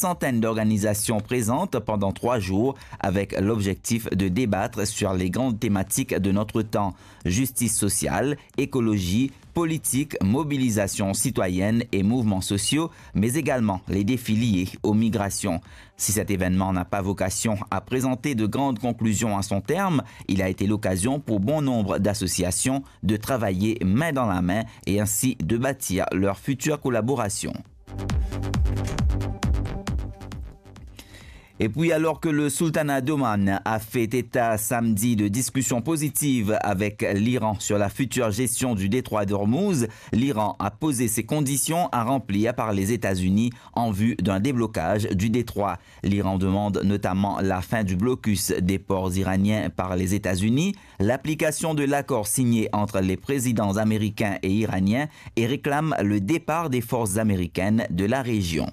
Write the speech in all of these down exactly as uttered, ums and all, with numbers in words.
centaine d'organisations présentes pendant trois jours avec l'objectif de débattre sur les grandes thématiques de notre temps. Justice sociale, écologie, politique, mobilisation citoyenne et mouvements sociaux, mais également les défis liés aux migrations. Si cet événement n'a pas vocation à présenter de grandes conclusions à son terme, il a été l'occasion pour bon nombre d'associations de travailler main dans la main et ainsi de bâtir leur future collaboration. Et puis alors que le sultanat d'Oman a fait état samedi de discussions positives avec l'Iran sur la future gestion du détroit d'Ormuz, l'Iran a posé ses conditions à remplir par les États-Unis en vue d'un déblocage du détroit. L'Iran demande notamment la fin du blocus des ports iraniens par les États-Unis, l'application de l'accord signé entre les présidents américains et iraniens et réclame le départ des forces américaines de la région.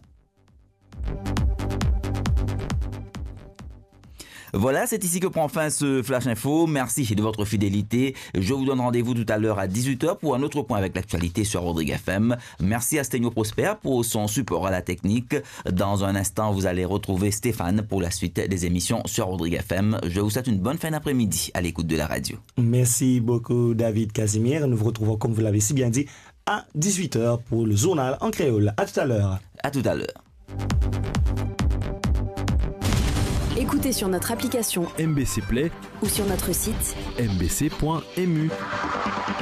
Voilà, c'est ici que prend fin ce Flash Info. Merci de votre fidélité. Je vous donne rendez-vous tout à l'heure à dix-huit heures pour un autre point avec l'actualité sur Rodrigue F M. Merci à Sténio Prosper pour son support à la technique. Dans un instant, vous allez retrouver Stéphane pour la suite des émissions sur Rodrigue F M. Je vous souhaite une bonne fin d'après-midi à l'écoute de la radio. Merci beaucoup David Casimir. Nous vous retrouvons, comme vous l'avez si bien dit, à dix-huit heures pour le journal en créole. À tout à l'heure. À tout à l'heure. Écoutez sur notre application M B C Play ou sur notre site m b c point m u.